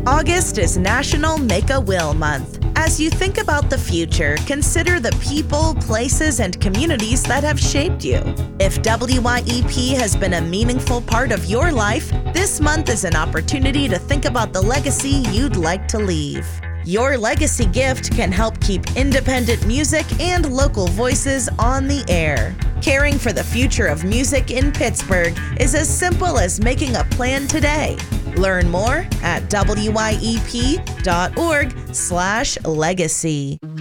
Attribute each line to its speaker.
Speaker 1: August is National Make a Will Month. As you think about the future, consider the people, places, and communities that have shaped you. If WYEP has been a meaningful part of your life, this month is an opportunity to think about the legacy you'd like to leave. Your legacy gift can help keep independent music and local voices on the air. Caring for the future of music in Pittsburgh is as simple as making a plan today. Learn more at wyep.org/legacy.